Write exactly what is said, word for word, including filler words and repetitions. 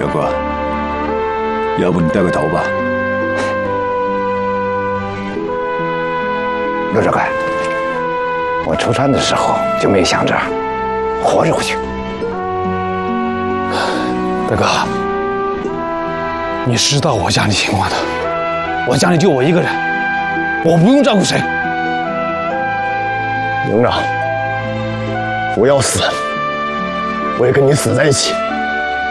表哥，要不你带个头吧？ 陆长官，我出川的时候就没有想着活着回去。 大哥，你知道我家里情况的，我家里就我一个人，我不用照顾谁。 营长，我要死，我也跟你死在一起。